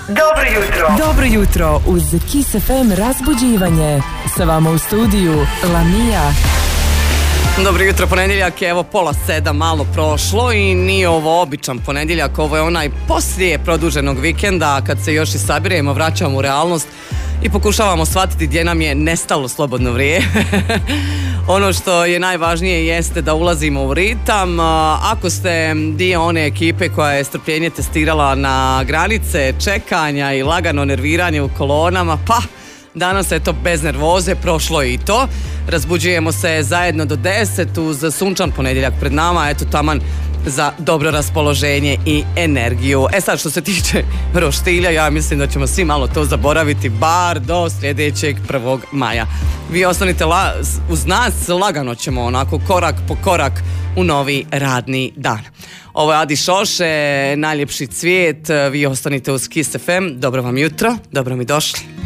Dobro jutro. Dobro jutro uz Kiss FM razbuđivanje. Sa vama u studiju Lamija. Dobro jutro, ponedjeljak je evo 6:30 malo prošlo i nije ovo običan ponedjeljak, ovo je onaj poslije produženog vikenda kad se još i sabiremo, vraćamo u realnost i pokušavamo shvatiti gdje nam je nestalo slobodno vrijeme. Ono što je najvažnije jeste da ulazimo u ritam. Ako ste dio one ekipe koja je strpljenje testirala na granice čekanja i lagano nerviranje u kolonama, pa danas je to bez nervoze, prošlo je i to. Razbuđujemo se zajedno do 10 uz sunčan ponedjeljak pred nama, eto taman za dobro raspoloženje i energiju. Sad što se tiče roštilja, ja mislim da ćemo svi malo to zaboraviti bar do sljedećeg 1. maja. Vi ostanite uz nas, lagano ćemo onako korak po korak u novi radni dan. Ovo je Adi Šoše, najljepši cvijet, vi ostanite uz Kiss FM, dobro vam jutro, dobro mi došli.